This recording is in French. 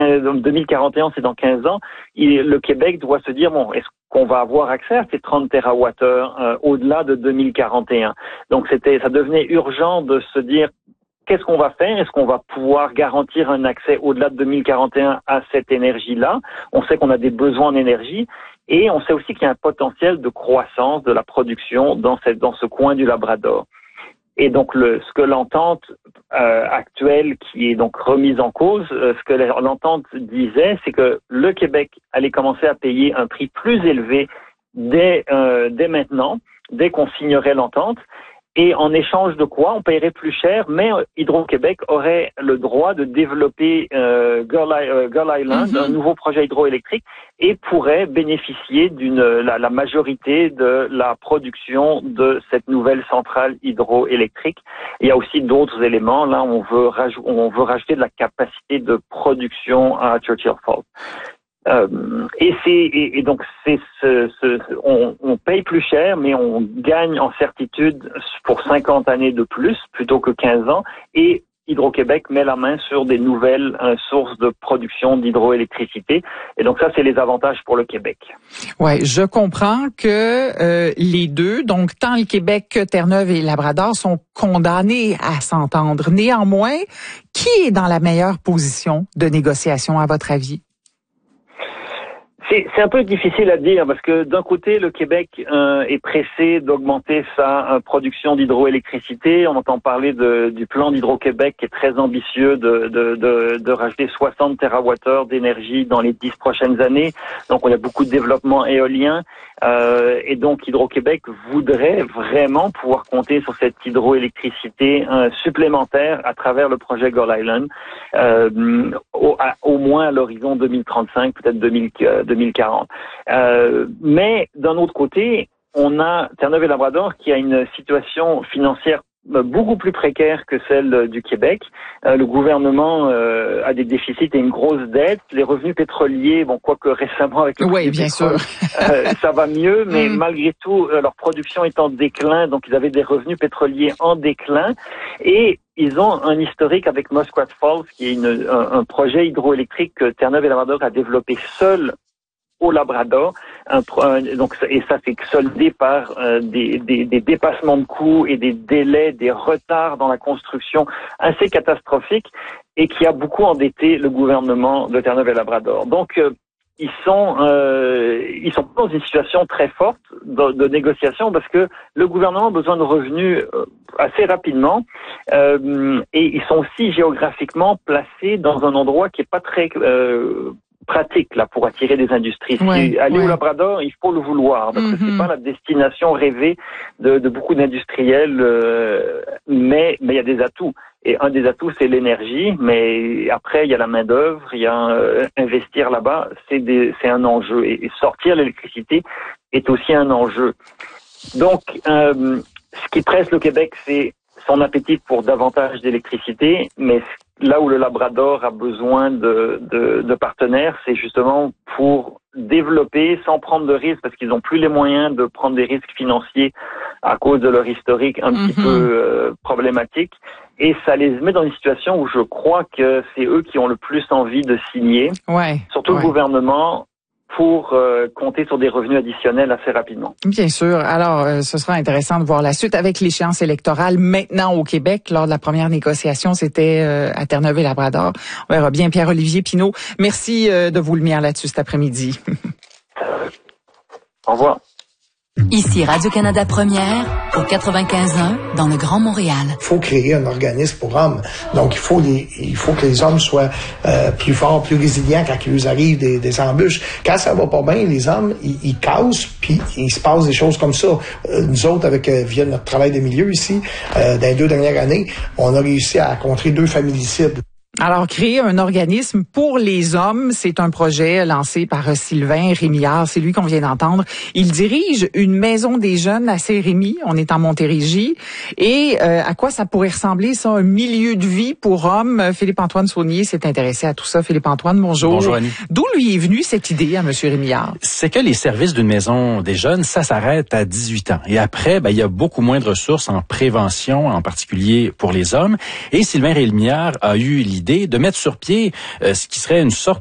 2041, c'est dans 15 ans, le Québec doit se dire, bon, est-ce qu'on va avoir accès à ces 30 TWh au-delà de 2041? Donc ça devenait urgent de se dire, qu'est-ce qu'on va faire? Est-ce qu'on va pouvoir garantir un accès au-delà de 2041 à cette énergie-là? On sait qu'on a des besoins en énergie et on sait aussi qu'il y a un potentiel de croissance de la production dans ce coin du Labrador. Et donc ce que l'entente actuelle qui est donc remise en cause, ce que l'entente disait, c'est que le Québec allait commencer à payer un prix plus élevé dès maintenant, dès qu'on signerait l'entente. Et en échange de quoi, on paierait plus cher, mais Hydro-Québec aurait le droit de développer Gull Island, un nouveau projet hydroélectrique, et pourrait bénéficier la majorité de la production de cette nouvelle centrale hydroélectrique. Il y a aussi d'autres éléments. Là, on veut rajouter de la capacité de production à Churchill Falls. Donc on paye plus cher, mais on gagne en certitude pour 50 années de plus plutôt que 15 ans. Et Hydro-Québec met la main sur des nouvelles sources de production d'hydroélectricité. Et donc ça, c'est les avantages pour le Québec. Ouais, je comprends que les deux, donc tant le Québec que Terre-Neuve et Labrador, sont condamnés à s'entendre. Néanmoins, qui est dans la meilleure position de négociation à votre avis? C'est un peu difficile à dire parce que d'un côté, le Québec est pressé d'augmenter sa production d'hydroélectricité. On entend parler du plan d'Hydro-Québec qui est très ambitieux de rajouter 60 TWh d'énergie dans les 10 prochaines années. Donc, on a beaucoup de développement éolien. Et donc, Hydro-Québec voudrait vraiment pouvoir compter sur cette hydroélectricité supplémentaire à travers le projet Gull Island, au moins à l'horizon 2035, peut-être 2040. Mais d'un autre côté, on a Terre-Neuve et Labrador qui a une situation financière beaucoup plus précaire que celle du Québec. Le gouvernement a des déficits et une grosse dette. Les revenus pétroliers, bon, quoique récemment avec le prix du pétrole, ça va mieux, mais malgré tout, leur production est en déclin, donc ils avaient des revenus pétroliers en déclin. Et ils ont un historique avec Muskrat Falls, qui est un projet hydroélectrique que Terre-Neuve et Labrador a développé seul au Labrador, et ça c'est soldé par des dépassements de coûts et des délais, des retards dans la construction assez catastrophiques et qui a beaucoup endetté le gouvernement de Terre-Neuve et Labrador. Donc ils sont dans une situation très forte de négociation parce que le gouvernement a besoin de revenus assez rapidement et ils sont aussi géographiquement placés dans un endroit qui est pas très pratique là pour attirer des industries. Aller au Labrador, il faut le vouloir parce que c'est pas la destination rêvée de beaucoup d'industriels, mais il y a des atouts. Et un des atouts, c'est l'énergie, mais après, il y a la main-d'œuvre, il y a investir là-bas, c'est un enjeu. Et sortir l'électricité est aussi un enjeu. Donc, ce qui presse le Québec, c'est son appétit pour davantage d'électricité, mais là où le Labrador a besoin de partenaires, c'est justement pour développer sans prendre de risques, parce qu'ils n'ont plus les moyens de prendre des risques financiers à cause de leur historique un petit peu problématique. Et ça les met dans une situation où je crois que c'est eux qui ont le plus envie de signer, surtout le gouvernement, pour compter sur des revenus additionnels assez rapidement. Bien sûr. Alors, ce sera intéressant de voir la suite avec l'échéance électorale maintenant au Québec. Lors de la première négociation, c'était à Terre-Neuve et Labrador. On verra bien. Pierre-Olivier Pinault, merci de vous lumière là-dessus cet après-midi. Au revoir. Ici Radio-Canada Première, au 95.1, dans le Grand Montréal. Il faut créer un organisme pour hommes. Donc, il faut que les hommes soient plus forts, plus résilients quand il nous arrive des embûches. Quand ça va pas bien, les hommes, ils cassent, puis il se passe des choses comme ça. Nous autres, via notre travail de milieu ici, dans les 2 dernières années, on a réussi à contrer 2 féminicides. Alors, créer un organisme pour les hommes, c'est un projet lancé par Sylvain Rémillard. C'est lui qu'on vient d'entendre. Il dirige une maison des jeunes à Saint-Rémy. On est en Montérégie. Et à quoi ça pourrait ressembler, ça, un milieu de vie pour hommes? Philippe-Antoine Saunier s'est intéressé à tout ça. Philippe-Antoine, bonjour. Bonjour, Annie. D'où lui est venue cette idée à M. Rémillard? C'est que les services d'une maison des jeunes, ça s'arrête à 18 ans. Et après, il y a beaucoup moins de ressources en prévention, en particulier pour les hommes. Et Sylvain Rémillard a eu l'idée l'idée de mettre sur pied ce qui serait une sorte